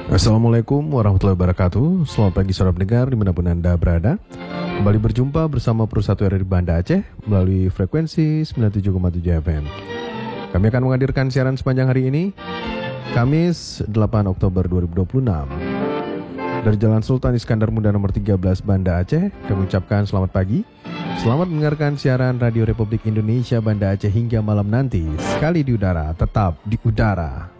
Assalamualaikum warahmatullahi wabarakatuh. Selamat pagi saudara pendengar dimanapun Anda berada. Kembali berjumpa bersama Perusahaan RRI Banda Aceh melalui frekuensi 97,7 FM. Kami akan menghadirkan siaran sepanjang hari ini, Kamis 8 Oktober 2026. Dari Jalan Sultan Iskandar Muda nomor 13 Banda Aceh, kami ucapkan selamat pagi. Selamat mendengarkan siaran Radio Republik Indonesia Banda Aceh hingga malam nanti. Sekali di udara, tetap di udara.